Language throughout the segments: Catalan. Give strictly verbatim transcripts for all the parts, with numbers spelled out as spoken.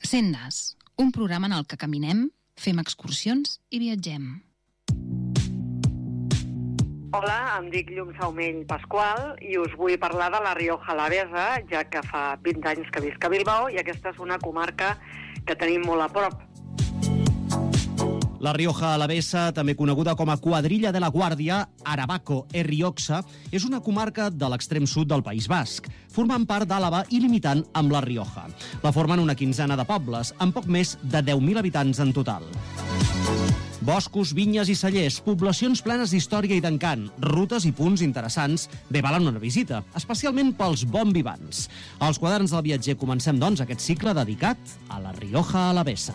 Sendes, un programa en el que caminem, fem excursions i viatgem. Hola, em dic Llum Saumell Pasqual i us vull parlar de la Rioja Alavesa, ja que fa vint anys que visc a Bilbao i aquesta és una comarca que tenim molt a prop. La Rioja Alavesa, també coneguda com a Quadrilla de la Guàrdia, Aravaco e Rioxa, és una comarca de l'extrem sud del País Basc, formant part d'Àlava i limitant amb la Rioja. La formen una quinzena de pobles, amb poc més de deu mil habitants en total. Boscos, vinyes i cellers, poblacions plenes d'història i d'encant, rutes i punts interessants bé valen una visita, especialment pels bon vivants. Als quaderns del viatger comencem, doncs, aquest cicle dedicat a la Rioja Alavesa.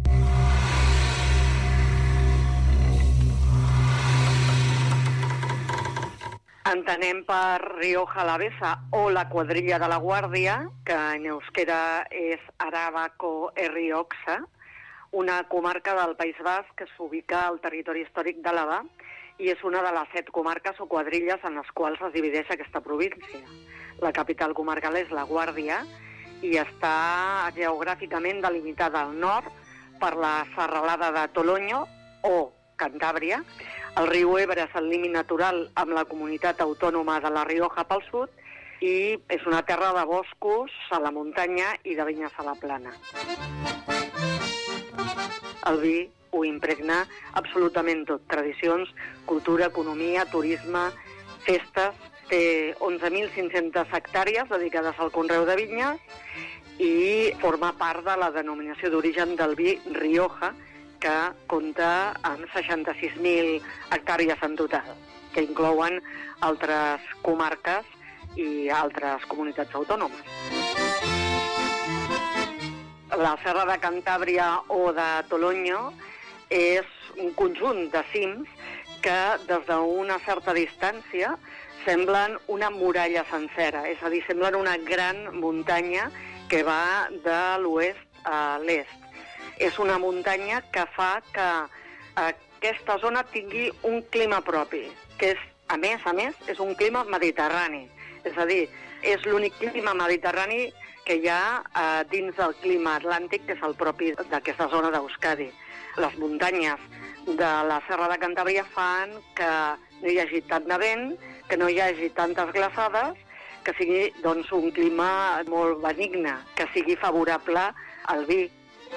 Entenem per Rioja Alavesa o la Quadrilla de la Guàrdia, que en euskera és Aravaco e Rioxa, una comarca del País Basc que s'ubica al territori històric d'Àlava i és una de les set comarques o quadrilles en les quals es divideix aquesta província. La capital comarcal és la Guàrdia i està geogràficament delimitada al nord per la serralada de Toloño o Cantàbria. El riu Ebre és el límit natural amb la comunitat autònoma de la Rioja pel sud i és una terra de boscos a la muntanya i de vinyes a la plana. El vi ho impregna absolutament tot. Tradicions, cultura, economia, turisme, festes. Té onze mil cinc-centes hectàrees dedicades al conreu de vinyes i forma part de la denominació d'origen del vi Rioja, que compta amb seixanta-sis mil hectàrees en total, que inclouen altres comarques i altres comunitats autònomes. La Serra de Cantàbria o de Toloño és un conjunt de cims que des d'una certa distància semblen una muralla sencera, és a dir, semblen una gran muntanya que va de l'oest a l'est. És una muntanya que fa que aquesta zona tingui un clima propi, que és, a més a més, és un clima mediterrani. És a dir, és l'únic clima mediterrani que hi ha eh, dins del clima atlàntic, que és el propi d'aquesta zona d'Euskadi. Les muntanyes de la Serra de Cantàbria fan que no hi hagi tant de vent, que no hi hagi tantes glaçades, que sigui doncs, un clima molt benigne, que sigui favorable al vi.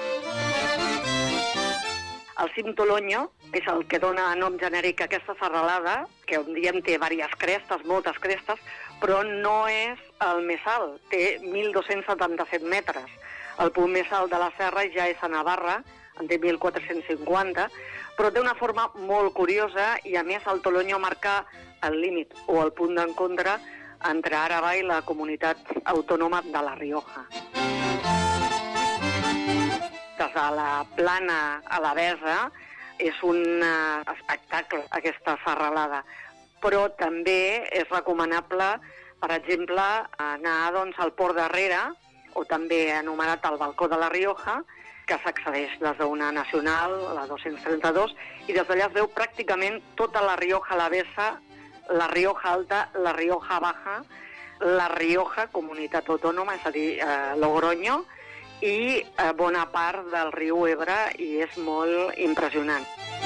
El cim Toloño és el que dona nom genèric a aquesta serralada, que on diem té diverses crestes, moltes crestes, però no és el més alt, té mil dos-cents setanta-set metres. El punt més alt de la serra ja és a Navarra, en té mil quatre-cents cinquanta, però té una forma molt curiosa i a més el Toloño marca el límit o el punt d'encontre entre Àrava i la comunitat autònoma de la Rioja. Des de la plana alavesa és un espectacle aquesta serralada, però també és recomanable, per exemple, anar doncs, al Port d'Arrera, o també anomenat el Balcó de la Rioja, que s'accedeix des d'una nacional, la dos-cents trenta-dos, i des d'allà es veu pràcticament tota la Rioja Alavesa, la Rioja Alta, la Rioja Baja, la Rioja, comunitat autònoma, és a dir, eh, Logroño, i eh, bona part del riu Ebre, i és molt impressionant.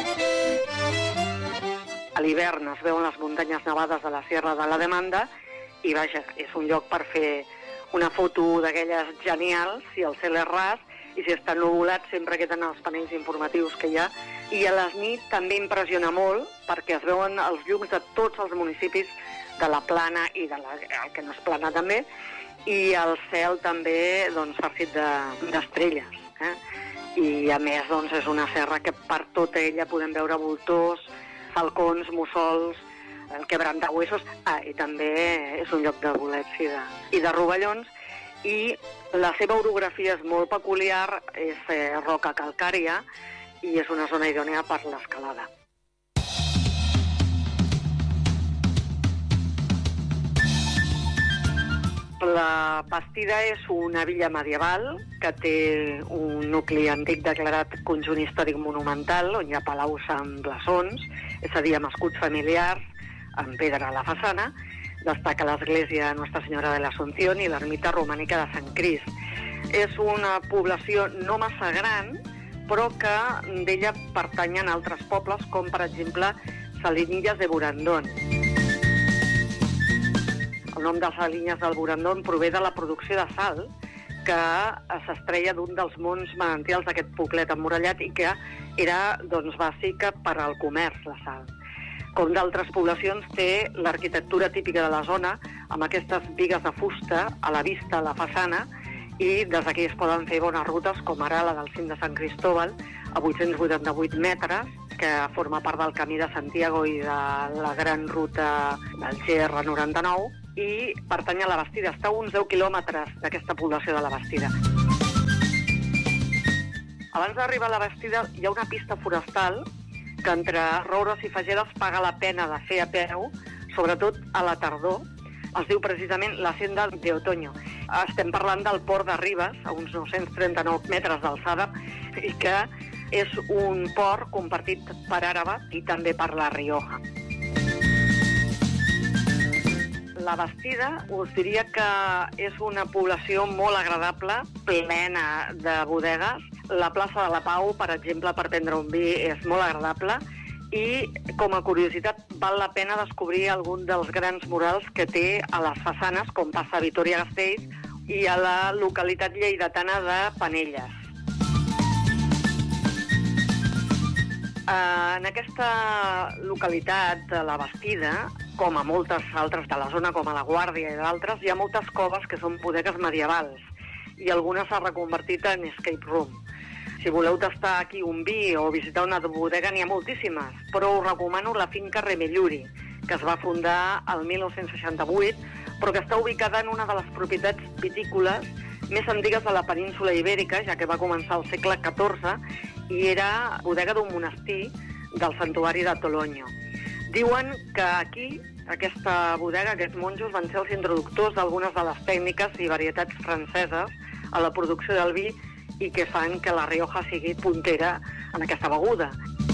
A l'hivern es veuen les muntanyes nevades de la Sierra de la Demanda i, vaja, és un lloc per fer una foto d'aquelles genials si el cel és ras i si està ennuvolat sempre queden els panells informatius que hi ha. I a les nits també impressiona molt perquè es veuen els llums de tots els municipis de la plana i de la, el que no és plana també, i el cel també doncs, farcit d'estrelles. Eh? I a més doncs, és una serra que per tota ella podem veure voltors, falcons, mussols, el quebrantahuesos, ah, i també és un lloc de bolets i de, i de rovellons, i la seva orografia és molt peculiar, és eh, roca calcària i és una zona idònea per l'escalada. La Bastida és una villa medieval que té un nucli antic declarat conjunt històric monumental, on hi ha palaus amb blasons, és a dir, amb escuts familiars, amb pedra a la façana. Destaca l'església Nostra Senyora de l'Assumpción i l'ermita romànica de Sant Crist. És una població no massa gran, però que d'ella pertanyen altres pobles, com per exemple Salinillas de Burandón. El nom de Salinillas del Burandón prové de la producció de sal, que s'estreia d'un dels monts manantials d'aquest poblet emmurallat i que era doncs, bàsica per al comerç, la sal. Com d'altres poblacions, té l'arquitectura típica de la zona, amb aquestes bigues de fusta a la vista, a la façana, i des d'aquí es poden fer bones rutes, com ara la del cim de Sant Cristóbal, a vuit-cents vuitanta-vuit metres, que forma part del Camí de Santiago i de la gran ruta del G R noranta-nou, i pertany a la Bastida. Està a uns deu quilòmetres d'aquesta població de la Bastida. Abans d'arribar a la Bastida hi ha una pista forestal que entre roures i fagedes paga la pena de fer a peu, sobretot a la tardor. Es diu precisament la Senda de Otoño. Estem parlant del port de Ribes, a uns nou-cents trenta-nou metres d'alçada, i que és un port compartit per Àraba i també per La Rioja. La Bastida us diria que és una població molt agradable, plena de bodegues. La plaça de la Pau, per exemple, per prendre un vi, és molt agradable. I, com a curiositat, val la pena descobrir algun dels grans murals que té a les façanes, com passa a Vitoria-Gasteiz i a la localitat lleidatana de Penelles. En aquesta localitat, a la Bastida, com a moltes altres de la zona, com a la Guàrdia i d'altres, hi ha moltes coves que són bodegues medievals i algunes s'ha reconvertit en escape room. Si voleu tastar aquí un vi o visitar una bodega, n'hi ha moltíssimes, però us recomano la finca Remelluri, que es va fundar el mil nou-cents seixanta-vuit, però que està ubicada en una de les propietats vitícoles més antigues de la península ibèrica, ja que va començar al segle catorze, i era bodega d'un monestir del santuari de Toloño. Diuen que aquí, aquesta bodega, aquests monjos, van ser els introductors d'algunes de les tècniques i varietats franceses a la producció del vi i que fan que la Rioja sigui puntera en aquesta beguda.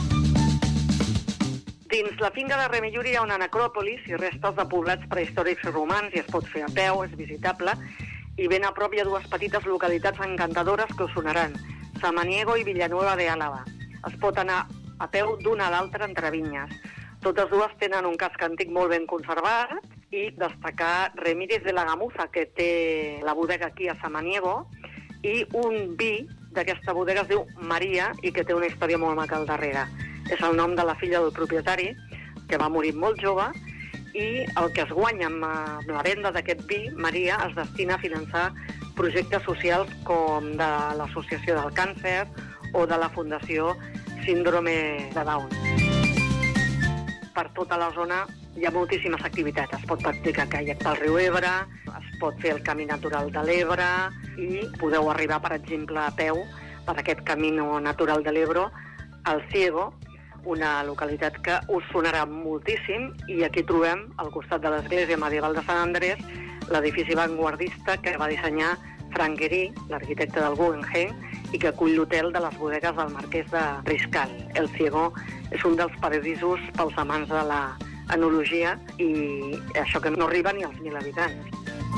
Dins la finca de Remelluri hi ha una necròpolis i restes de poblats prehistòrics i romans i es pot fer a peu, és visitable, i ben a prop hi ha dues petites localitats encantadores que us sonaran, Samaniego i Villanueva de Álava. Es pot anar a peu d'una a l'altra entre vinyes. Totes dues tenen un casc antic molt ben conservat i destacar Remírez de la Gamuza, que té la bodega aquí a Samaniego, i un vi d'aquesta bodega es diu Maria i que té una història molt maca al darrere. És el nom de la filla del propietari, que va morir molt jove, i el que es guanya amb la venda d'aquest vi, Maria, es destina a finançar projectes socials com de l'Associació del Càncer o de la Fundació Síndrome de Down. Per tota la zona hi ha moltíssimes activitats. Es pot practicar caiac pel riu Ebre, es pot fer el camí natural de l'Ebre i podeu arribar, per exemple, a peu per aquest camí natural de l'Ebre al Ciego, una localitat que us sonarà moltíssim, i aquí trobem, al costat de l'església medieval de Sant Andrés, l'edifici vanguardista que va dissenyar Frank Gehry, l'arquitecte del Guggenheim, i que acull l'hotel de les bodegues del marquès de Riscal. El Ciego és un dels paradisos pels amants de la enologia i això que no arriba ni als mil habitants.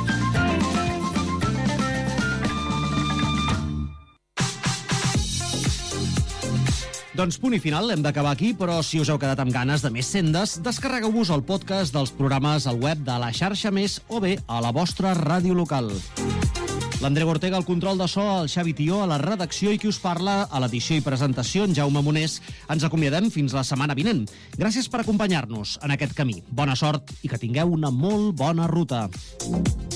Doncs punt i final, hem d'acabar aquí, però si us heu quedat amb ganes de més sendes, descarregueu-vos el podcast dels programes al web de la xarxa Més o bé a la vostra ràdio local. L'Andreu Ortega al control de so, el Xavi Tió a la redacció i qui us parla a l'edició i presentació, en Jaume Monés. Ens acomiadem fins la setmana vinent. Gràcies per acompanyar-nos en aquest camí. Bona sort i que tingueu una molt bona ruta.